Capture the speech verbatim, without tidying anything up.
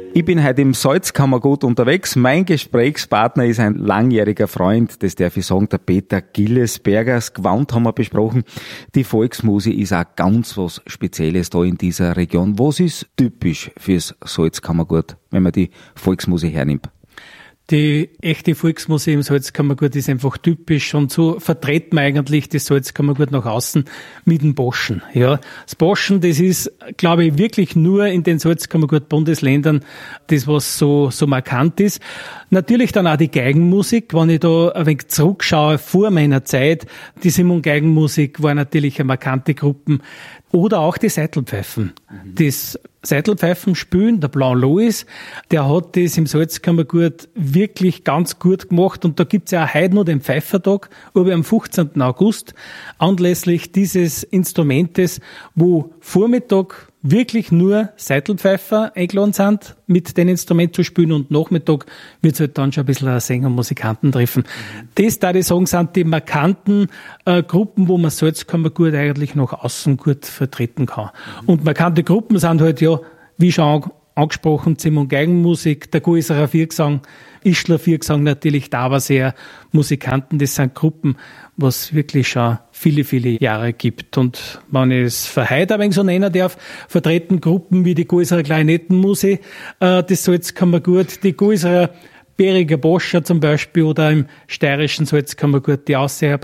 Ich bin heute im Salzkammergut unterwegs. Mein Gesprächspartner ist ein langjähriger Freund, das darf ich sagen, der Peter Gillesberger. Das Gewand haben wir besprochen. Die Volksmusik ist auch ganz was Spezielles da in dieser Region. Was ist typisch fürs Salzkammergut, wenn man die Volksmusik hernimmt? Die echte Volksmusik im Salzkammergut ist einfach typisch und so vertreten wir eigentlich das Salzkammergut nach außen mit dem Boschen. Ja, das Boschen, das ist, glaube ich, wirklich nur in den Salzkammergut-Bundesländern das, was so, so markant ist. Natürlich dann auch die Geigenmusik, wenn ich da ein wenig zurückschaue vor meiner Zeit. Die Simon-Geigenmusik war natürlich eine markante Gruppe. Oder auch die Saitelpfeifen. Mhm. Das Saitelpfeifenspielen, der Blanc Louis, der hat das im Salzkammergut wirklich ganz gut gemacht. Und da gibt's ja auch heute noch den Pfeifertag, aber am fünfzehnten August, anlässlich dieses Instrumentes, wo Vormittag wirklich nur Saitelpfeifer eingeladen sind, mit dem Instrument zu spielen, und Nachmittag wird's halt dann schon ein bisschen ein Sänger und Musikanten treffen. Mhm. Das, da ich sagen, sind die markanten äh, Gruppen, wo man Salzkammergut eigentlich nach außen gut vertreten kann. Mhm. Und markante Gruppen sind halt ja, wie schon angesprochen, Simon Geigenmusik, der Guiserer Viergesang, Ischler Viergesang natürlich, da war sehr Musikanten, das sind Gruppen, was wirklich schon viele, viele Jahre gibt. Und wenn ich es für heute ein wenig so nennen darf, vertreten Gruppen wie die Guiserer Klarinettenmusik, äh, das Salzkammergut, die Guiserer Beriger Boscher zum Beispiel, oder im steirischen Salzkammergut die Ausseher